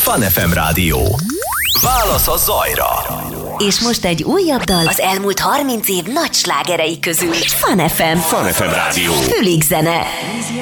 Fun FM Rádió. Válasz a zajra. És most egy újabb dal az elmúlt 30 év nagy slágerei közül. Fun FM. Fun FM Rádió. Fülig zene.